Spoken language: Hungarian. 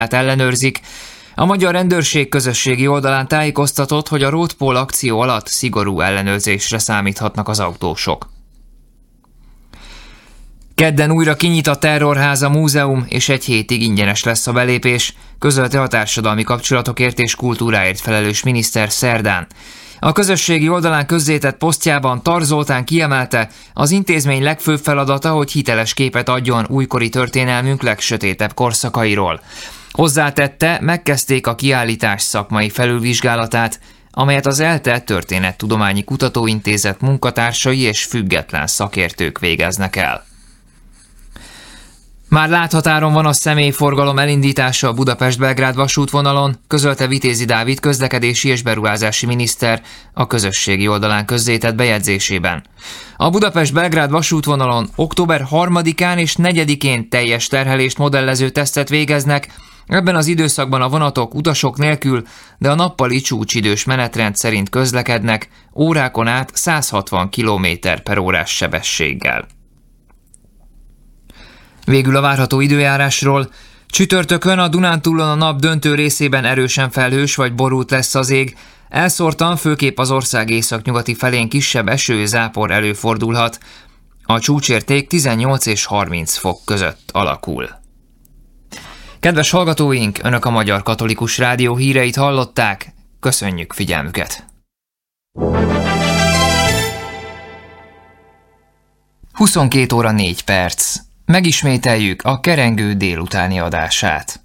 ellenőrzik. A magyar rendőrség közösségi oldalán tájékoztatott, hogy a Roadpol akció alatt szigorú ellenőrzésre számíthatnak az autósok. Kedden újra kinyit a Terrorháza Múzeum, és egy hétig ingyenes lesz a belépés, közölte a társadalmi kapcsolatokért és kultúráért felelős miniszter szerdán. A közösségi oldalán közzétett posztjában Tar Zoltán kiemelte, az intézmény legfőbb feladata, hogy hiteles képet adjon újkori történelmünk legsötétebb korszakairól. Hozzátette, megkezdték a kiállítás szakmai felülvizsgálatát, amelyet az ELTE Történettudományi Kutatóintézet munkatársai és független szakértők végeznek el. Már láthatáron van a személyforgalom elindítása a Budapest-Belgrád vasútvonalon, közölte Vitézi Dávid közlekedési és beruházási miniszter a közösségi oldalán közzétett bejegyzésében. A Budapest-Belgrád vasútvonalon október 3-án és 4-én teljes terhelést modellező tesztet végeznek, ebben az időszakban a vonatok utasok nélkül, de a nappali csúcsidős menetrend szerint közlekednek, órákon át 160 km/h sebességgel. Végül a várható időjárásról. Csütörtökön a Dunántúlon a nap döntő részében erősen felhős vagy borult lesz az ég. Elszórtan, főképp az ország északnyugati felén kisebb eső-zápor előfordulhat. A csúcsérték 18 és 30 fok között alakul. Kedves hallgatóink, Önök a Magyar Katolikus Rádió híreit hallották. Köszönjük figyelmüket! 22 óra 4 perc. Megismételjük a kerengő délutáni adását.